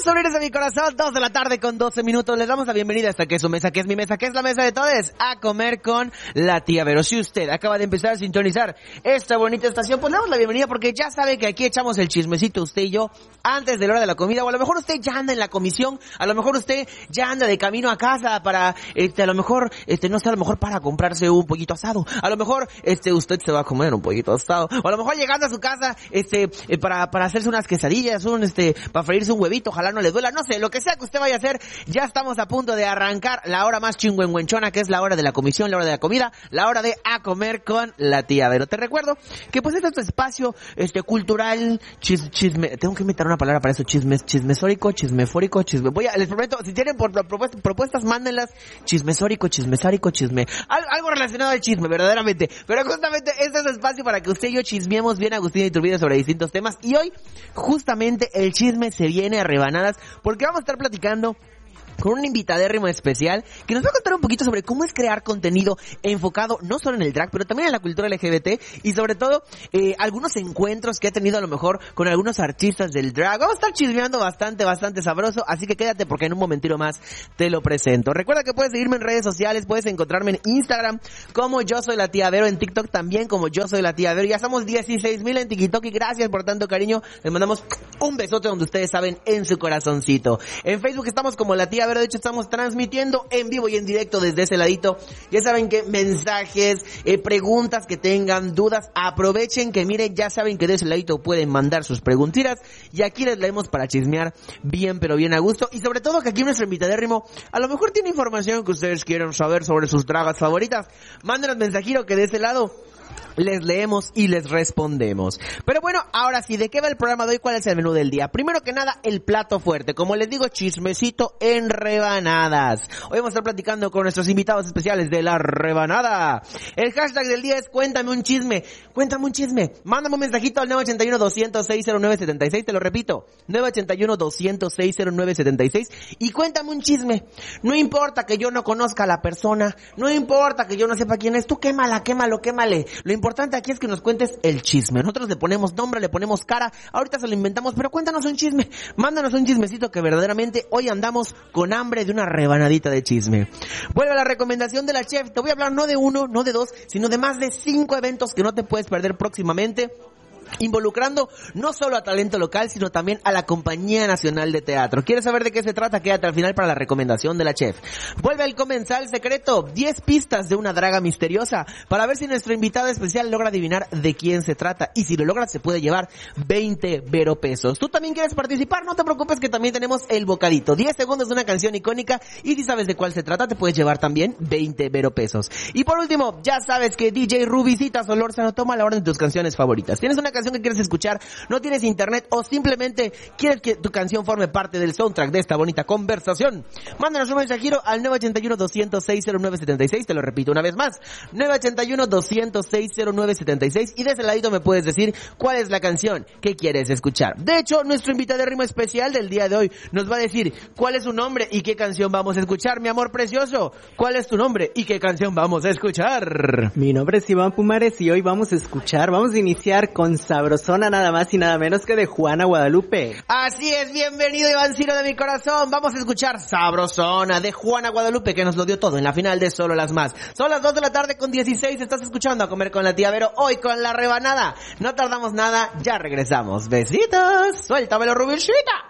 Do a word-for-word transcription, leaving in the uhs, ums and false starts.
sobrinos de mi corazón, dos de la tarde con doce minutos. Les damos la bienvenida a esta que es su mesa, que es mi mesa, que es la mesa de todos, a comer con la tía Vero. Si usted acaba de empezar a sintonizar esta bonita estación, pues le damos la bienvenida porque ya sabe que aquí echamos el chismecito usted y yo antes de la hora de la comida, o a lo mejor usted ya anda en la comisión, a lo mejor usted ya anda de camino a casa para, este, a lo mejor, este, no sé, a lo mejor para comprarse un pollito asado, a lo mejor, este, usted se va a comer un pollito asado, o a lo mejor llegando a su casa, este, eh, para, para hacerse unas quesadillas, un, este, para freírse un huevito, ojalá no le duela, no sé, lo que sea que usted vaya a hacer, ya estamos a punto de arrancar la hora más chingüengüenchona, que es la hora de la comisión, la hora de la comida, la hora de a comer con la tía Vero. Te recuerdo que pues este es tu espacio, este, cultural, chis, chisme, tengo que inventar una palabra para eso, chismes, chismesórico, chismefórico, chisme, voy a, les prometo, si tienen por propuestas, propuestas, mándenlas, chismesórico, chismesárico, chisme, algo, algo relacionado al chisme, verdaderamente, pero justamente este es el espacio para que usted y yo chismeemos bien Agustín y Turbide sobre distintos temas, y hoy, justamente, el chisme se viene a rebanadas, porque vamos a estar platicando con un invitadérrimo especial que nos va a contar un poquito sobre cómo es crear contenido enfocado no solo en el drag, pero también en la cultura L G B T y sobre todo eh, algunos encuentros que ha tenido a lo mejor con algunos artistas del drag. Vamos a estar chismeando bastante, bastante sabroso, así que quédate porque en un momentito más te lo presento. Recuerda que puedes seguirme en redes sociales, puedes encontrarme en Instagram como Yo Soy la Tía Vero, en TikTok también como Yo Soy la Tía Vero. Ya somos dieciséis mil en TikTok y gracias por tanto cariño. Les mandamos un besote donde ustedes saben, en su corazoncito. En Facebook estamos como la Tía Vero. De hecho, estamos transmitiendo en vivo y en directo desde ese ladito. Ya saben que mensajes, eh, preguntas que tengan, dudas, aprovechen que miren, ya saben que de ese ladito pueden mandar sus preguntitas y aquí les leemos para chismear bien, pero bien a gusto. Y sobre todo que aquí nuestro invitadérrimo a lo mejor tiene información que ustedes quieren saber sobre sus dragas favoritas. Mándenos mensajito que de ese lado les leemos y les respondemos. Pero bueno, ahora sí, ¿de qué va el programa de hoy? ¿Cuál es el menú del día? Primero que nada, el plato fuerte. Como les digo, chismecito en rebanadas. Hoy vamos a estar platicando con nuestros invitados especiales de la rebanada. El hashtag del día es cuéntame un chisme. Cuéntame un chisme. Mándame un mensajito al nueve ocho uno, dos cero seis, cero nueve siete seis. Te lo repito. nueve ocho uno, dos cero seis, cero nueve siete seis. Y cuéntame un chisme. No importa que yo no conozca a la persona. No importa que yo no sepa quién es. Tú quémala, quémalo, quémale. Lo importante aquí es que nos cuentes el chisme. Nosotros le ponemos nombre, le ponemos cara, ahorita se lo inventamos, pero cuéntanos un chisme. Mándanos un chismecito que verdaderamente hoy andamos con hambre de una rebanadita de chisme. Vuelve a la recomendación de la chef. Te voy a hablar no de uno, no de dos, sino de más de cinco eventos que no te puedes perder próximamente, involucrando no solo a talento local, sino también a la Compañía Nacional de Teatro. ¿Quieres saber de qué se trata? Quédate al final para la recomendación de la chef. Vuelve el comensal secreto, diez pistas de una draga misteriosa, para ver si nuestro invitado especial logra adivinar de quién se trata, y si lo logra se puede llevar veinte Vero pesos. ¿Tú también quieres participar? No te preocupes que también tenemos el bocadito, diez segundos de una canción icónica, y si sabes de cuál se trata te puedes llevar también veinte Vero pesos. Y por último, ya sabes que D J Rubicita Solórzano toma la orden de tus canciones favoritas. ¿Tienes una canción que quieres escuchar, no tienes internet o simplemente quieres que tu canción forme parte del soundtrack de esta bonita conversación? Mándanos un mensajito al nueve ocho uno, dos cero seis, cero nueve siete seis, te lo repito una vez más, nueve ocho uno, dos cero seis, cero nueve siete seis, y de ese ladito me puedes decir cuál es la canción que quieres escuchar. De hecho, nuestro invitadérrimo especial del día de hoy nos va a decir cuál es su nombre y qué canción vamos a escuchar. Mi amor precioso, ¿cuál es tu nombre y qué canción vamos a escuchar? Mi nombre es Iván Pumares y hoy vamos a escuchar, vamos a iniciar con Sabrosona, nada más y nada menos que de Juana Guadalupe. Así es, bienvenido Ivancino de mi corazón. Vamos a escuchar Sabrosona de Juana Guadalupe, que nos lo dio todo en la final de Solo las Más. Son las dos de la tarde con dieciséis, estás escuchando A Comer con la Tía Vero, hoy con la rebanada. No tardamos nada, ya regresamos. Besitos, suéltamelo, Rubircita.